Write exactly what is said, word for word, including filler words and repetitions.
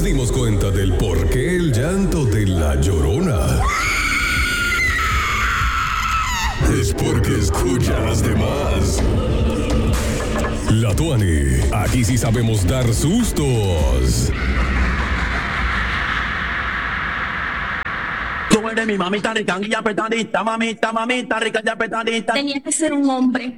dimos cuenta del por qué el llanto de la Llorona. Es porque escucha a las demás. La Tuani, aquí sí sabemos dar sustos. Tú eres mi mamita rica y apretadita, mamita, mamita rica y apretadita. Tenía que ser un hombre.